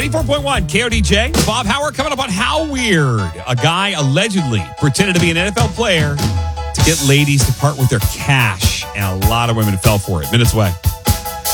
94.1 KODJ. Bob Howard coming up on how weird a guy allegedly pretended to be an NFL player to get ladies to part with their cash. And a lot of women fell for it. Minutes away.